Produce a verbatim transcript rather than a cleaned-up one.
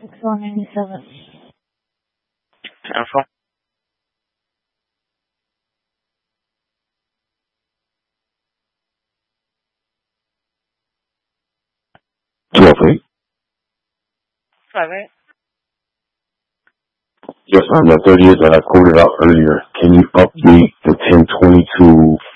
sixty-four ninety-seven. Info. twelve eight. Five eight. Yes, on the thirtieth that I quoted out earlier, can you update the ten twenty-two